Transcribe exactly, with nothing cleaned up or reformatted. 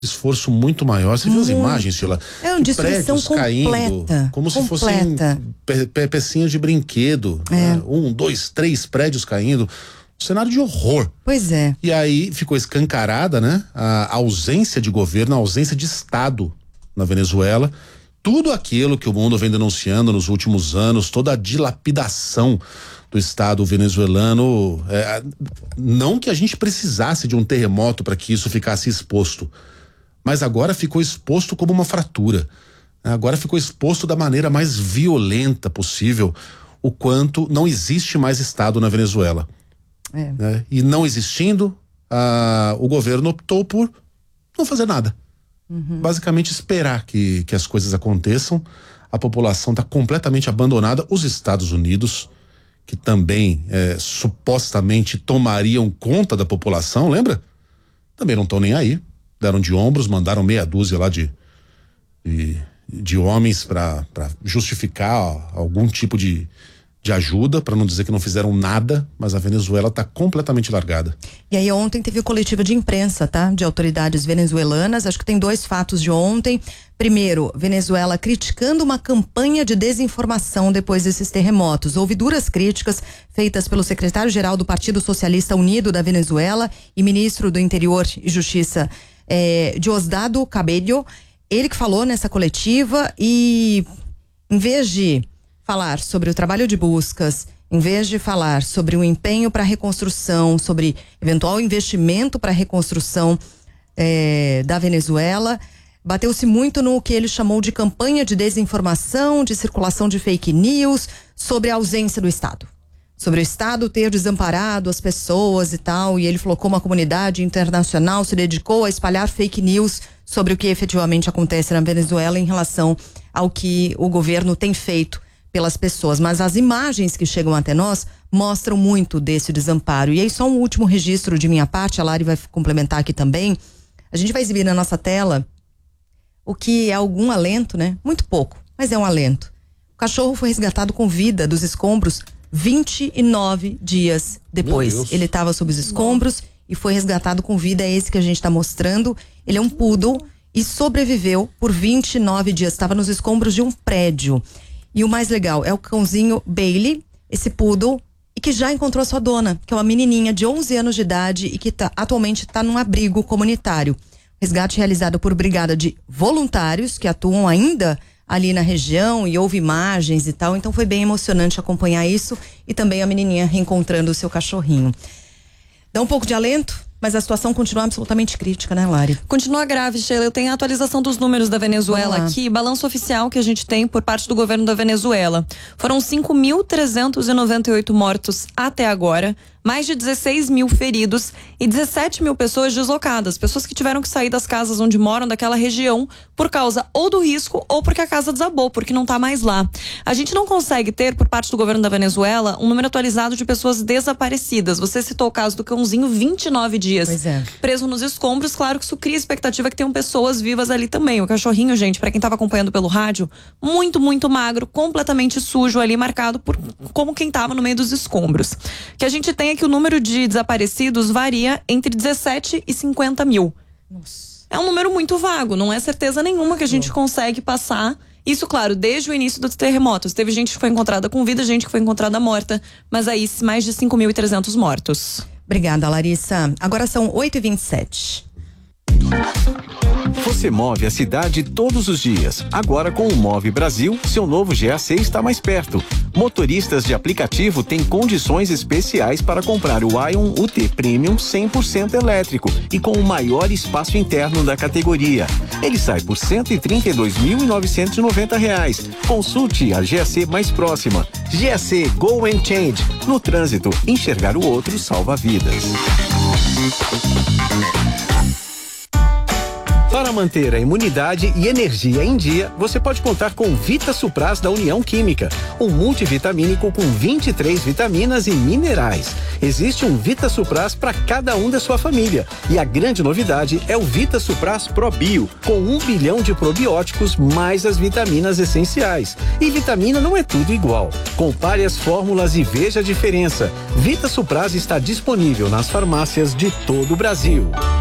esforço muito maior. Você viu as imagens, Sheila? É uma destruição completa. Caindo, como se fossem pe pe pecinhas de brinquedo. É. Né? Um, dois, três prédios caindo. Um cenário de horror. Pois é. E aí ficou escancarada, né? A ausência de governo, a ausência de Estado na Venezuela. Tudo aquilo que o mundo vem denunciando nos últimos anos, toda a dilapidação do Estado venezuelano. É, não que a gente precisasse de um terremoto para que isso ficasse exposto. Mas agora ficou exposto como uma fratura. Agora ficou exposto da maneira mais violenta possível o quanto não existe mais Estado na Venezuela. É. Né? E não existindo, ah, o governo optou por não fazer nada. Uhum. Basicamente esperar que, que as coisas aconteçam. A população está completamente abandonada. Os Estados Unidos, que também é, supostamente tomariam conta da população, lembra? Também não estão nem aí. Deram de ombros, mandaram meia dúzia lá de, de, de homens para justificar algum tipo de, de ajuda, para não dizer que não fizeram nada, mas a Venezuela está completamente largada. E aí ontem teve coletiva de imprensa, tá? De autoridades venezuelanas. Acho que tem dois fatos de ontem. Primeiro, Venezuela criticando uma campanha de desinformação depois desses terremotos. Houve duras críticas feitas pelo secretário-geral do Partido Socialista Unido da Venezuela e ministro do Interior e Justiça, É, Diosdado Cabello, ele que falou nessa coletiva e em vez de falar sobre o trabalho de buscas, em vez de falar sobre o empenho para a reconstrução, sobre eventual investimento para a reconstrução é, da Venezuela, bateu-se muito no que ele chamou de campanha de desinformação, de circulação de fake news, sobre a ausência do Estado. Sobre o Estado ter desamparado as pessoas e tal, e ele falou como a comunidade internacional se dedicou a espalhar fake news sobre o que efetivamente acontece na Venezuela em relação ao que o governo tem feito pelas pessoas. Mas as imagens que chegam até nós mostram muito desse desamparo. E aí só um último registro de minha parte, a Lari vai complementar aqui também. A gente vai exibir na nossa tela o que é algum alento, né? Muito pouco, mas é um alento. O cachorro foi resgatado com vida dos escombros vinte e nove dias depois. Ele estava sob os escombros e foi resgatado com vida. É esse que a gente está mostrando. Ele é um poodle e sobreviveu por vinte e nove dias. Estava nos escombros de um prédio. E o mais legal é o cãozinho Bailey, esse poodle, e que já encontrou sua dona, que é uma menininha de onze anos de idade e que tá, atualmente está num abrigo comunitário. Resgate realizado por brigada de voluntários que atuam ainda ali na região, e houve imagens e tal, então foi bem emocionante acompanhar isso, e também a menininha reencontrando o seu cachorrinho. Dá um pouco de alento, mas a situação continua absolutamente crítica, né, Lari? Continua grave, Sheila. Eu tenho a atualização dos números da Venezuela aqui, balanço oficial que a gente tem por parte do governo da Venezuela. Foram cinco mil trezentos e noventa e oito mortos até agora, mais de dezesseis mil feridos e dezessete mil pessoas deslocadas, pessoas que tiveram que sair das casas onde moram, daquela região, por causa ou do risco ou porque a casa desabou, porque não está mais lá. A gente não consegue ter, por parte do governo da Venezuela, um número atualizado de pessoas desaparecidas. Você citou o caso do cãozinho, vinte e nove dias pois é. preso nos escombros. Claro que isso cria expectativa que tenham pessoas vivas ali também. O cachorrinho, gente, para quem estava acompanhando pelo rádio, muito, muito magro, completamente sujo ali, marcado por como quem estava no meio dos escombros. Que a gente tem é que o número de desaparecidos varia entre dezessete e cinquenta mil. Nossa. É um número muito vago, não é certeza nenhuma que a gente consegue passar. Isso, claro, desde o início dos terremotos. Teve gente que foi encontrada com vida, gente que foi encontrada morta, mas aí mais de cinco mil e trezentos mortos. Obrigada, Larissa. Agora são oito e vinte e sete. Você move a cidade todos os dias. Agora com o Move Brasil, seu novo G A C está mais perto. Motoristas de aplicativo têm condições especiais para comprar o Ion U T Premium cem por cento elétrico e com o maior espaço interno da categoria. Ele sai por cento e trinta e dois mil novecentos e noventa reais. Consulte a G A C mais próxima. G A C Go and Change. No trânsito, enxergar o outro salva vidas. Para manter a imunidade e energia em dia, você pode contar com Vita Supras da União Química, um multivitamínico com vinte e três vitaminas e minerais. Existe um Vita Supras para cada um da sua família. E a grande novidade é o Vita Supras Pro Bio, com um bilhão de probióticos mais as vitaminas essenciais. E vitamina não é tudo igual. Compare as fórmulas e veja a diferença. Vita Supras está disponível nas farmácias de todo o Brasil.